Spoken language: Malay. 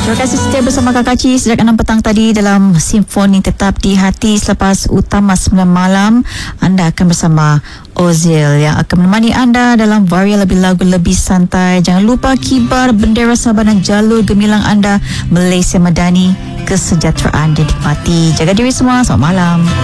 Terima kasih setia bersama Kak Kaci sejak 6 petang tadi dalam Simfoni Tetap di Hati. Selepas utama 9 malam, anda akan bersama Ozil yang akan menemani anda dalam varia lebih lagu lebih santai. Jangan lupa kibar bendera Sabah dan jalur gemilang anda. Malaysia Madani, kesejahteraan dinikmati. Jaga diri semua, selamat malam.